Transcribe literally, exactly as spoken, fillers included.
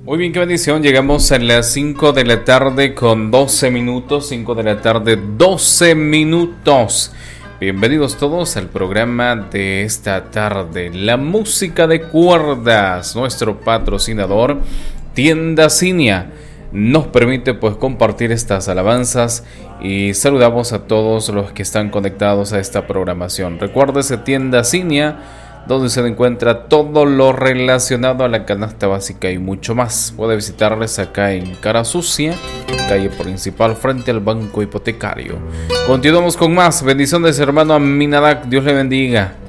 Muy bien, qué bendición. Llegamos a las cinco de la tarde con doce minutos. cinco de la tarde, doce minutos. Bienvenidos todos al programa de esta tarde. La música de cuerdas, nuestro patrocinador, Tienda Cinia, nos permite pues compartir estas alabanzas y saludamos a todos los que están conectados a esta programación. Recuérdese, Tienda Cinia, donde se encuentra todo lo relacionado a la canasta básica y mucho más. Puede visitarles acá en Cara Sucia, calle principal frente al banco hipotecario. Continuamos con más. Bendiciones, hermano Aminadak, Dios le bendiga.